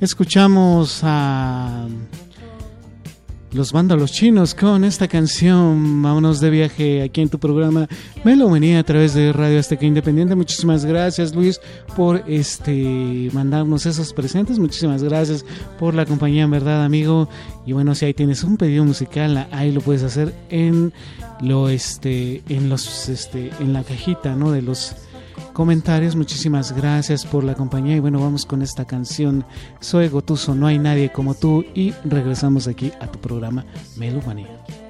Escuchamos a los Vándalos Chinos con esta canción. Vámonos de viaje aquí en tu programa Melomanía a través de Radio Azteca Independiente. Muchísimas gracias, Luis, por mandarnos esos presentes. Muchísimas gracias por la compañía, en verdad, amigo. Y bueno, si ahí tienes un pedido musical, ahí lo puedes hacer en la cajita, ¿no?, de los comentarios. Muchísimas gracias por la compañía y bueno, vamos con esta canción Soy Gotuso, no hay nadie como tú, y regresamos aquí a tu programa Melomanía.